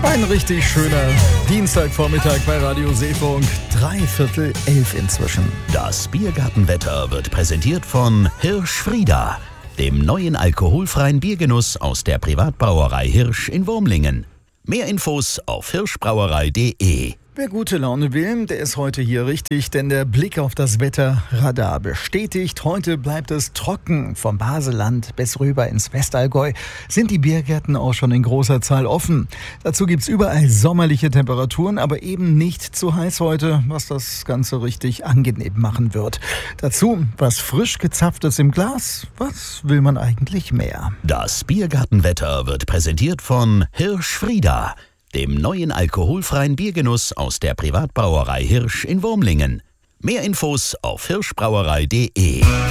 Ein richtig schöner Dienstagvormittag bei Radio Seefunk. 10:45 inzwischen. Das Biergartenwetter wird präsentiert von Hirsch-Frieda, dem neuen alkoholfreien Biergenuss aus der Privatbrauerei Hirsch in Wurmlingen. Mehr Infos auf hirschbrauerei.de. Wer gute Laune will, der ist heute hier richtig, denn der Blick auf das Wetterradar bestätigt, heute bleibt es trocken. Vom Baseland bis rüber ins Westallgäu sind die Biergärten auch schon in großer Zahl offen. Dazu gibt's überall sommerliche Temperaturen, aber eben nicht zu heiß heute, was das Ganze richtig angenehm machen wird. Dazu was frisch gezapftes im Glas. Was will man eigentlich mehr? Das Biergartenwetter wird präsentiert von Hirsch-Frieda, dem neuen alkoholfreien Biergenuss aus der Privatbrauerei Hirsch in Wurmlingen. Mehr Infos auf hirschbrauerei.de.